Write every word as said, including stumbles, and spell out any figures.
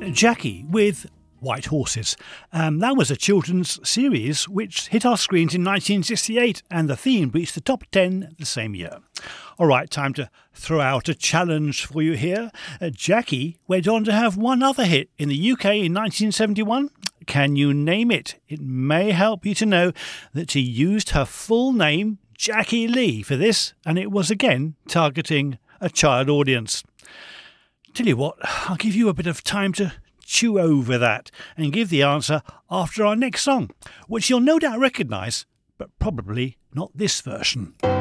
Jackie with White Horses. Um, that was a children's series which hit our screens in nineteen sixty-eight, and the theme reached the top ten the same year. All right, time to throw out a challenge for you here. Uh, Jackie went on to have one other hit in the U K in nineteen seventy-one. Can you name it? It may help you to know that she used her full name, Jackie Lee, for this, and it was again targeting a child audience. Tell you what, I'll give you a bit of time to chew over that and give the answer after our next song, which you'll no doubt recognise, but probably not this version.